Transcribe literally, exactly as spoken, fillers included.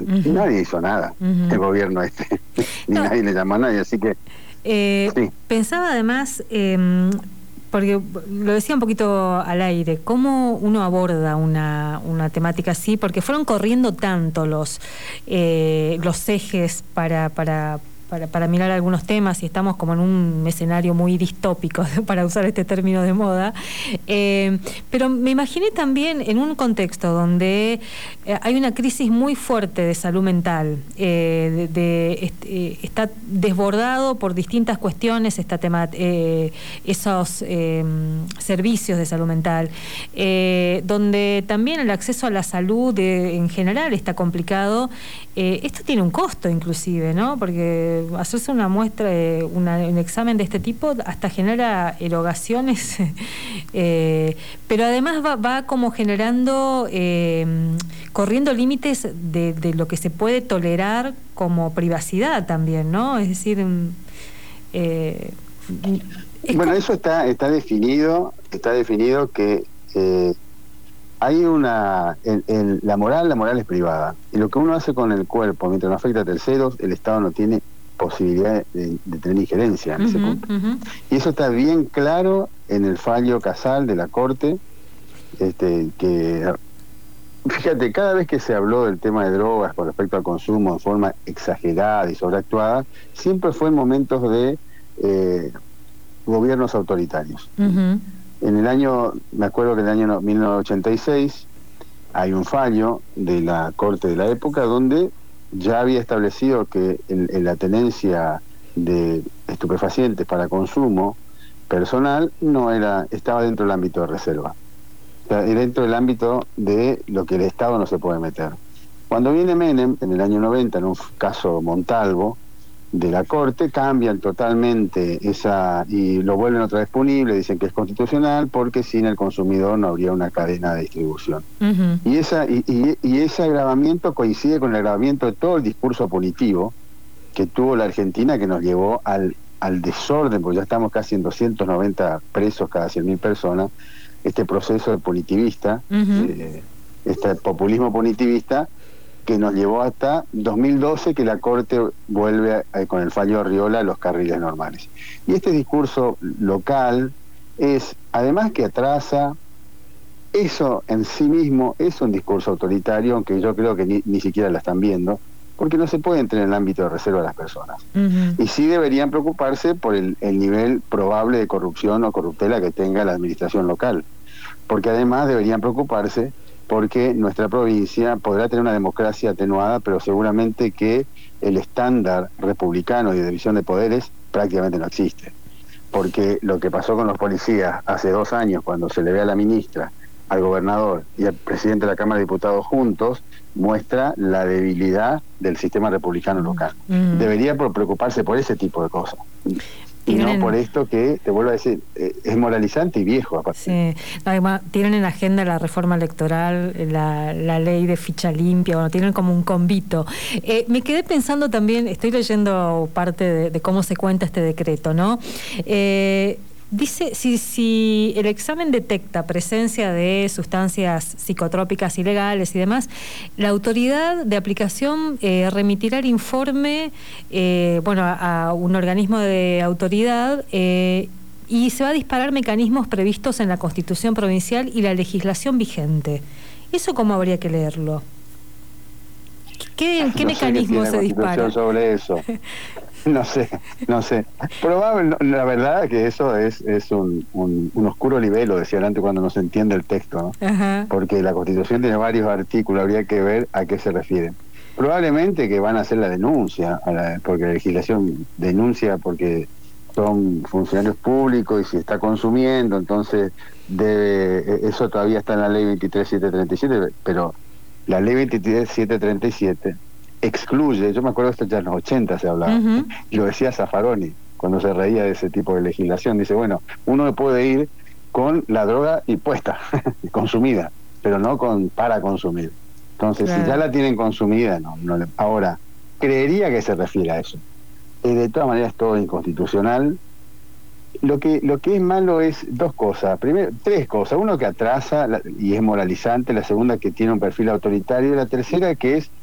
Uh-huh. Nadie hizo nada, uh-huh. el gobierno este, ni no. nadie le llamó a nadie, así que... Eh, sí. Pensaba además, eh, porque lo decía un poquito al aire, cómo uno aborda una, una temática así, porque fueron corriendo tanto los, eh, los ejes para... para Para, para mirar algunos temas, y estamos como en un escenario muy distópico, para usar este término de moda, eh, pero me imaginé también en un contexto donde eh, hay una crisis muy fuerte de salud mental, eh, de, de, eh, está desbordado por distintas cuestiones esta tema, eh, esos eh, servicios de salud mental, eh, donde también el acceso a la salud de, en general está complicado. Eh, esto tiene un costo inclusive, ¿no? Porque hacerse una muestra, eh, una, un examen de este tipo hasta genera erogaciones, eh, pero además va, va como generando, eh, corriendo límites de, de lo que se puede tolerar como privacidad también, ¿no? Es decir, eh, es bueno, como... eso está, está definido, está definido que eh, hay una, el, el, la moral, la moral es privada, y lo que uno hace con el cuerpo, mientras no afecta a terceros, el Estado no tiene posibilidad de, de tener injerencia en uh-huh, ese punto. Uh-huh. Y eso está bien claro en el fallo Casal de la Corte, este, que, fíjate, cada vez que se habló del tema de drogas con respecto al consumo en forma exagerada y sobreactuada, siempre fue en momentos de eh, gobiernos autoritarios. Uh-huh. En el año, me acuerdo que en el año mil novecientos ochenta y seis hay un fallo de la Corte de la época donde ya había establecido que en, en la tenencia de estupefacientes para consumo personal no era, estaba dentro del ámbito de reserva, o sea, dentro del ámbito de lo que el Estado no se puede meter. Cuando viene Menem, en el año noventa, en un caso Montalvo de la Corte, cambian totalmente esa y lo vuelven otra vez punible, dicen que es constitucional porque sin el consumidor no habría una cadena de distribución. Uh-huh. Y, esa, y, y, y ese agravamiento coincide con el agravamiento de todo el discurso punitivo que tuvo la Argentina, que nos llevó al, al desorden, porque ya estamos casi en doscientos noventa presos cada cien mil personas, este proceso de punitivista, uh-huh. eh, este populismo punitivista, que nos llevó hasta dos mil doce, que la Corte vuelve a, a, con el fallo Arriola a los carriles normales. Y este discurso local es, además que atrasa, eso en sí mismo es un discurso autoritario, aunque yo creo que ni, ni siquiera la están viendo, porque no se puede entrar en el ámbito de reserva de las personas. Uh-huh. Y sí deberían preocuparse por el, el nivel probable de corrupción o corruptela que tenga la administración local, porque además deberían preocuparse porque nuestra provincia podrá tener una democracia atenuada, pero seguramente que el estándar republicano y de división de poderes prácticamente no existe. Porque lo que pasó con los policías hace dos años, cuando se le ve a la ministra, al gobernador y al presidente de la Cámara de Diputados juntos, muestra la debilidad del sistema republicano local. Mm. Debería preocuparse por ese tipo de cosas. Y no por esto que, te vuelvo a decir, eh, es moralizante y viejo aparte. Sí, además tienen en la agenda la reforma electoral, la, la ley de ficha limpia, bueno, tienen como un convito. Eh, me quedé pensando también, estoy leyendo parte de, de cómo se cuenta este decreto, ¿no? Eh, Dice, si, si el examen detecta presencia de sustancias psicotrópicas ilegales y demás, la autoridad de aplicación eh, remitirá el informe eh, bueno, a, a un organismo de autoridad eh, y se va a disparar mecanismos previstos en la Constitución provincial y la legislación vigente. ¿Eso cómo habría que leerlo? ¿Qué, qué no mecanismo sé se dispara? Sobre eso. No sé, no sé. Probable, la verdad es que eso es, es un, un, un oscuro libelo, decía antes, cuando no se entiende el texto, ¿no? Ajá. Porque la Constitución tiene varios artículos, habría que ver a qué se refieren. Probablemente que van a hacer la denuncia, a la, porque la legislación denuncia porque son funcionarios públicos y si está consumiendo, entonces debe, eso todavía está en la ley veintitrés mil setecientos treinta y siete, pero la ley veintitrés mil setecientos treinta y siete excluye, yo me acuerdo esto ya en los ochenta se hablaba, uh-huh. y lo decía Zaffaroni cuando se reía de ese tipo de legislación, dice, bueno, uno puede ir con la droga y puesta, consumida, pero no con para consumir. Entonces, claro. Si ya la tienen consumida, no, no le, ahora, creería que se refiere a eso. Eh, de todas maneras, todo inconstitucional. Lo que lo que es malo es dos cosas, primero, tres cosas. Uno, que atrasa la, y es moralizante, la segunda, que tiene un perfil autoritario, y la tercera, que es